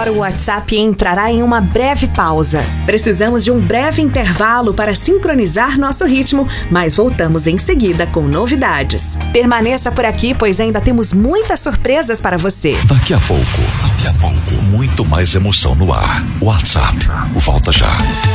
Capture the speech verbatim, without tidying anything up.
agora o WhatsApp entrará em uma breve pausa. Precisamos de um breve intervalo para sincronizar nosso ritmo, mas voltamos em seguida com novidades. Permaneça por aqui, pois ainda temos muitas surpresas para você. Daqui a pouco, daqui a pouco, muito mais emoção no ar. WhatsApp, volta já.